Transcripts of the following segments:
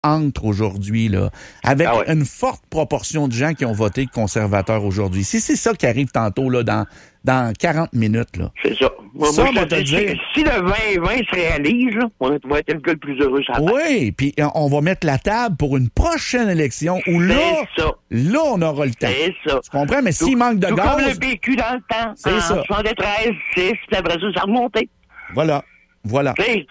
entre aujourd'hui, là, avec une forte proportion de gens qui ont voté conservateur aujourd'hui. Si c'est ça qui arrive tantôt, là, dans 40 minutes, là. C'est ça. Moi, je te dis, si le 2020 se réalise, là, on va être le gars le plus heureux sur la terre. Oui, puis on va mettre la table pour une prochaine élection où là, on aura le temps. C'est ça. Tu comprends? Mais s'il manque de gaz... comme le PQ dans le temps. C'est ça. 73, 6, puis après ça, ça remontait. Voilà. C'est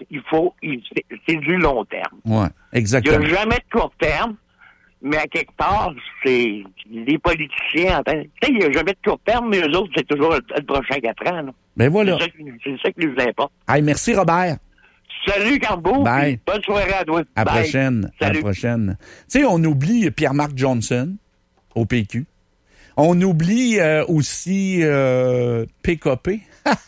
du long terme. Oui, exactement. Il n'y a jamais de court terme, mais à quelque part, c'est les politiciens. Il n'y a jamais de court terme, mais eux autres, c'est toujours le prochain 4 ans. Là. Ben voilà. C'est ça qui nous importe. Hey, merci, Robert. Salut, Carbeau. Bye. Bonne soirée à toi. À la prochaine. Salut. À la prochaine. Tu sais, on oublie Pierre-Marc Johnson au PQ. On oublie aussi PKP.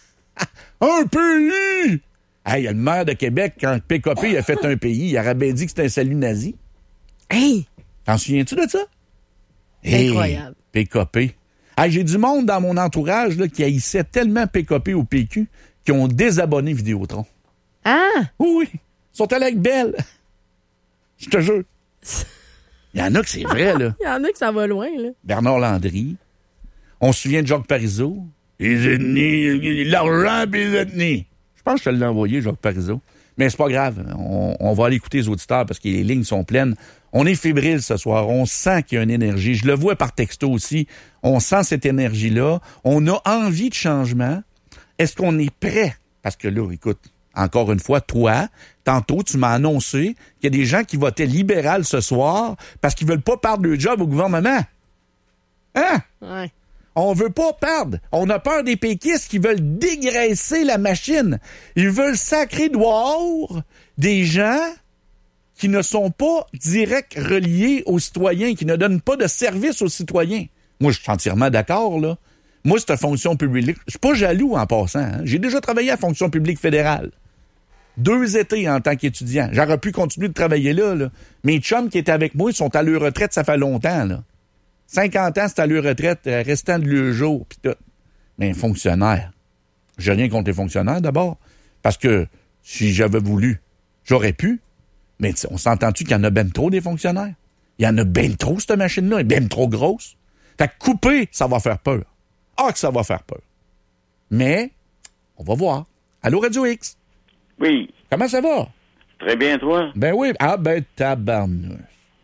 Un pays! Hey, le maire de Québec, quand PKP a fait un pays, il aurait bien dit que c'était un salut nazi. Hey! T'en souviens-tu de ça? Incroyable. Hey, PKP. Hey, j'ai du monde dans mon entourage là, qui haïssait tellement PKP au PQ qu'ils ont désabonné Vidéotron. Ah! Oui. Ils sont allés avec Belle. Je te jure. Il y en a que c'est vrai, là. Il y en a que ça va loin, là. Bernard Landry. On se souvient de Jacques Parizeau. Les ethnies, l'argent et les ethnies. Je pense que je te l'ai envoyé, Jacques Parizeau. Mais c'est pas grave. On va aller écouter les auditeurs parce que les lignes sont pleines. On est fébrile ce soir. On sent qu'il y a une énergie. Je le vois par texto aussi. On sent cette énergie-là. On a envie de changement. Est-ce qu'on est prêt? Parce que là, écoute, encore une fois, toi, tantôt, tu m'as annoncé qu'il y a des gens qui votaient libéral ce soir parce qu'ils veulent pas perdre leur job au gouvernement. Hein? Ouais. On veut pas perdre. On a peur des péquistes qui veulent dégraisser la machine. Ils veulent sacrer dehors des gens qui ne sont pas direct reliés aux citoyens, qui ne donnent pas de service aux citoyens. Moi, je suis entièrement d'accord, là. Moi, cette fonction publique, je suis pas jaloux en passant. Hein. J'ai déjà travaillé à la fonction publique fédérale. 2 étés en tant qu'étudiant. J'aurais pu continuer de travailler là. Mes chums qui étaient avec moi, ils sont à leur retraite, ça fait longtemps, là. 50 ans, c'est à leur retraite, restant de leur jour, pis tout. Mais un fonctionnaire, j'ai rien contre les fonctionnaires d'abord, parce que si j'avais voulu, j'aurais pu, mais on s'entend-tu qu'il y en a ben trop des fonctionnaires? Il y en a ben trop, cette machine-là, elle est ben trop grosse. Fait que couper, ça va faire peur. Ah, que ça va faire peur. Mais, on va voir. Allô, Radio X? Oui. Comment ça va? Très bien, toi? Ben oui. Ah, ben tabarnouche.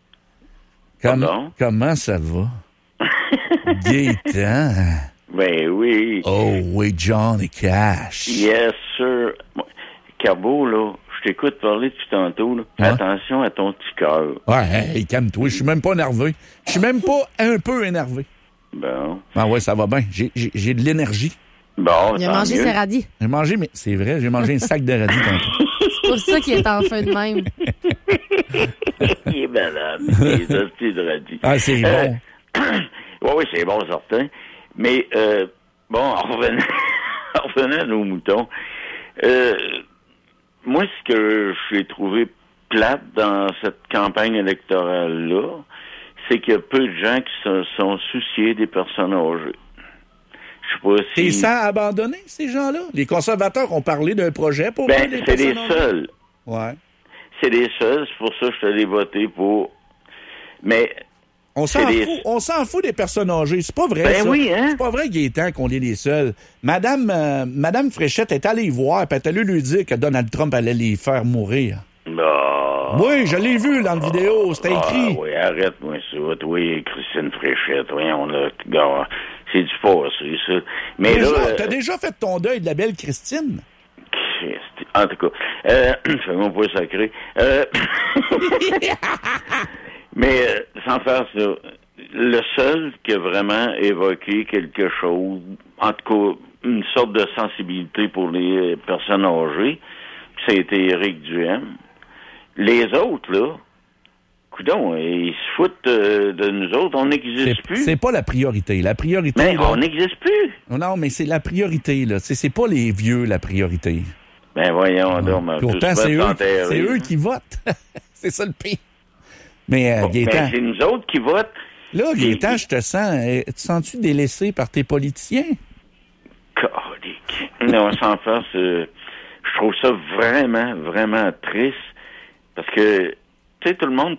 Comment ça va? Gaétan. Ben oui. Oh oui, Johnny Cash. Yes, sir. Carbeau, là, je t'écoute parler depuis tantôt. Là. Ouais. Attention à ton petit cœur. Ouais, hey, calme-toi. Je suis même pas énervé. Je suis même pas un peu énervé. Bon. Ah ouais, ça va bien. J'ai de l'énergie. Bon, Il a mangé ses radis. J'ai mangé, mais c'est vrai, j'ai mangé un sac de radis tantôt. C'est pour ça qu'il est en feu de même. Il est malade. Les hosties de radis. Ah, c'est bon. Oui, c'est bon, certain. Mais, bon, en revenant à nos moutons, moi, ce que j'ai trouvé plate dans cette campagne électorale-là, c'est qu'il y a peu de gens qui se sont souciés des personnes âgées. Je sais pas si... T'es sans abandonner, ces gens-là? Les conservateurs ont parlé d'un projet pour... Ben, c'est les seuls. Ouais. C'est les seuls, c'est pour ça que je te l'ai voté pour... Mais... On s'en fout des personnes âgées. C'est pas vrai, ben ça. Oui, hein? C'est pas vrai, Gaétan, qu'on est les seuls. Madame Fréchette est allée voir, puis elle est allée lui dire que Donald Trump allait les faire mourir. Bah... Oui, je l'ai vu dans la vidéo, c'était écrit. Oui, arrête-moi ça. Oui, Christine Fréchette, oui, on a... C'est du passé, ça. Mais déjà, là... T'as déjà fait ton deuil de la belle Christine? En tout cas, fais-moi pas sacré. Mais, sans faire ça, le seul qui a vraiment évoqué quelque chose, en tout cas, une sorte de sensibilité pour les personnes âgées, c'était Éric Duhaime. Les autres, là, coudonc, ils se foutent de nous autres, on n'existe plus. C'est pas la priorité. La priorité... Mais là, on n'existe plus. Non, mais c'est la priorité, là. C'est pas les vieux, la priorité. Ben voyons donc, pourtant, c'est eux qui votent. C'est ça le pire. Mais Gaétan... Ben, c'est nous autres qui votent. Là, Gaétan, je te sens... te sens-tu délaissé par tes politiciens? Calique. Non, sans faire, je trouve ça vraiment, vraiment triste. Parce que tu sais, tout le monde